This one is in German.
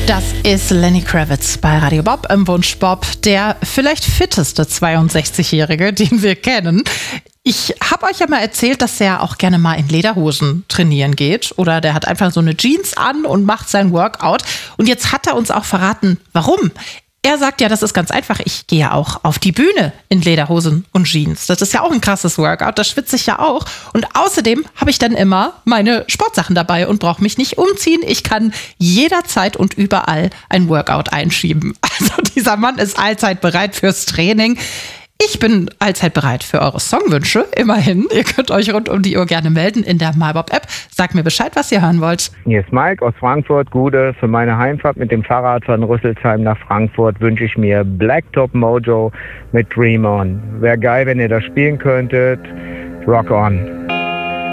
Das ist Lenny Kravitz bei Radio Bob im Wunsch Bob, der vielleicht fitteste 62-Jährige, den wir kennen. Ich habe euch ja mal erzählt, dass er auch gerne mal in Lederhosen trainieren geht. Oder der hat einfach so eine Jeans an und macht sein Workout. Und jetzt hat er uns auch verraten, warum. Er sagt ja, das ist ganz einfach. Ich gehe ja auch auf die Bühne in Lederhosen und Jeans. Das ist ja auch ein krasses Workout. Das schwitze ich ja auch. Und außerdem habe ich dann immer meine Sportsachen dabei und brauche mich nicht umziehen. Ich kann jederzeit und überall ein Workout einschieben. Also dieser Mann ist allzeit bereit fürs Training. Ich bin allzeit bereit für eure Songwünsche, immerhin. Ihr könnt euch rund um die Uhr gerne melden in der MyBob-App. Sagt mir Bescheid, was ihr hören wollt. Hier ist Mike aus Frankfurt. Gude. Für meine Heimfahrt mit dem Fahrrad von Rüsselsheim nach Frankfurt wünsche ich mir Blacktop Mojo mit Dream On. Wäre geil, wenn ihr das spielen könntet. Rock on.